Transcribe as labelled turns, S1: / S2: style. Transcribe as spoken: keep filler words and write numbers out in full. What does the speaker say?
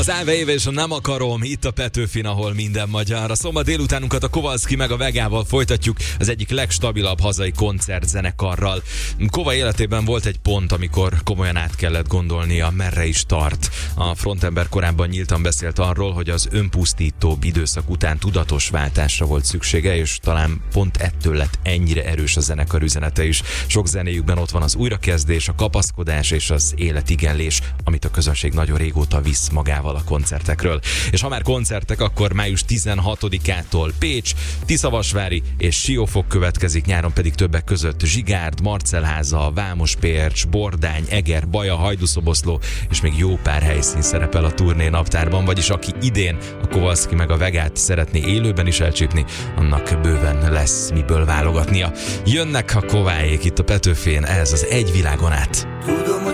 S1: Az Állve éve és a Nem akarom, itt a Petőfin, ahol minden magyar. A szombat délutánunkat a Kowalski meg a Vegával folytatjuk, az egyik legstabilabb hazai koncertzenekarral. Kova életében volt egy pont, amikor komolyan át kellett gondolnia, merre is tart. A frontember korábban nyíltan beszélt arról, hogy az önpusztítóbb időszak után tudatos váltásra volt szüksége, és talán pont ettől lett ennyire erős a zenekar üzenete is. Sok zenéjükben ott van az újrakezdés, a kapaszkodás és az életigenlés, amit a közönség nagyon régóta visz magával a koncertekről. És ha már koncertek, akkor május tizenhatodikától Pécs, Tiszavasvári és Siófok következik, nyáron pedig többek között Zsigárd, Marcelháza, Vámospércs, Bordány, Eger, Baja, Hajdúszoboszló és még jó pár helyszín szerepel a turné naptárban, vagyis aki idén a Kowalski meg a Vegát szeretné élőben is elcsípni, annak bőven lesz miből válogatnia. Jönnek a Kováék itt a Petőfén, ez az Egy világon át.